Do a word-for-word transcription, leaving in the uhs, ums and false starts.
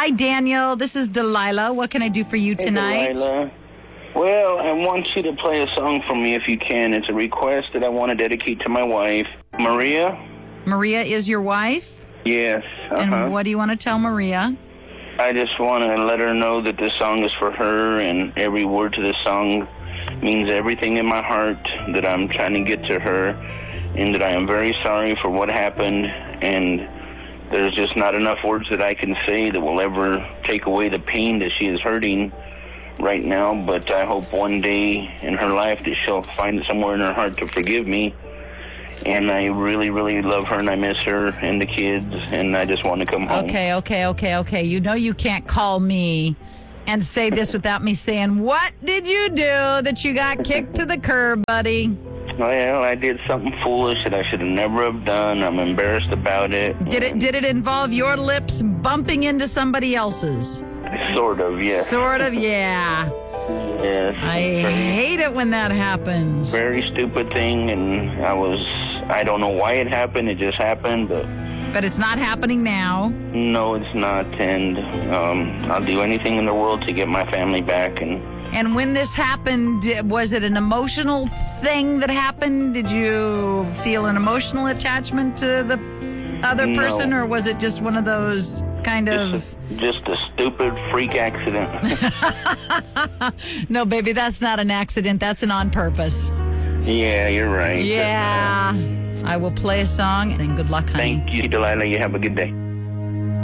Hi, Daniel. This is Delilah. What can I do for you tonight? Hey, Delilah. Well, I want you to play a song for me if you can. It's a request that I want to dedicate to my wife, Maria. Maria is your wife? Yes. Uh-huh. And what do you want to tell Maria? I just want to let her know that this song is for her, and every word to this song means everything in my heart, that I'm trying to get to her, and that I am very sorry for what happened, and there's just not enough words that I can say that will ever take away the pain that she is hurting right now, but I hope one day in her life that she'll find it somewhere in her heart to forgive me. And I really, really love her, and I miss her and the kids, and I just want to come home. Okay, okay, okay, okay. You know you can't call me and say this without me saying, what did you do that you got kicked to the curb, buddy? Well, I did something foolish that I should have never have done. I'm embarrassed about it. Did it did it involve your lips bumping into somebody else's? Sort of, yes. Sort of, yeah. Yes. I very, hate it when that happens. Very stupid thing, and I was, I don't know why it happened. It just happened, but... But it's not happening now. No, it's not, and um, I'll do anything in the world to get my family back. And And when this happened, was it an emotional thing that happened? Did you feel an emotional attachment to the other No. person, or was it just one of those kind just of... a, just a stupid freak accident. No, baby, that's not an accident. That's an on purpose. Yeah, you're right. Yeah. I will play a song, and good luck, honey. Thank you, Delilah. You have a good day.